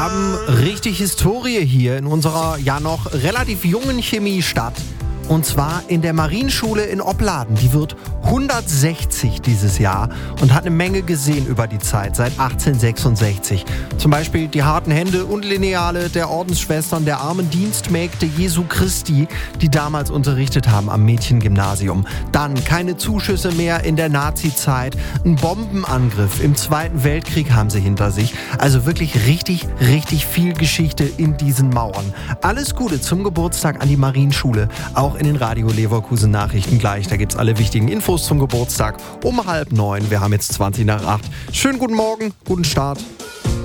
haben richtig Historie hier in unserer ja noch relativ jungen Chemiestadt. Und zwar in der Marienschule in Opladen. Die wird 160 dieses Jahr und hat eine Menge gesehen über die Zeit, seit 1866. Zum Beispiel die harten Hände und Lineale der Ordensschwestern der armen Dienstmägde Jesu Christi, die damals unterrichtet haben am Mädchengymnasium. Dann keine Zuschüsse mehr in der Nazi-Zeit. Ein Bombenangriff im Zweiten Weltkrieg haben sie hinter sich. Also wirklich richtig, richtig viel Geschichte in diesen Mauern. Alles Gute zum Geburtstag an die Marienschule. Auch in den Radio Leverkusen Nachrichten gleich. Da gibt's alle wichtigen Infos zum Geburtstag um 8:30. Wir haben jetzt 20 nach 8. Schönen guten Morgen, guten Start.